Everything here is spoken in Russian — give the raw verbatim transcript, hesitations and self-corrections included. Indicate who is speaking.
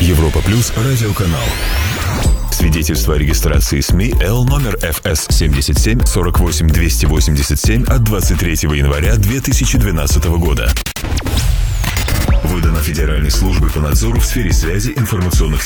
Speaker 1: Европа Плюс радиоканал. Свидетельство о регистрации СМИ Л номер эф эс семьдесят семь сорок восемь двести восемьдесят семь от двадцать третьего января две тысячи двенадцатого года. Выдано Федеральной службой по надзору в сфере связи, информационных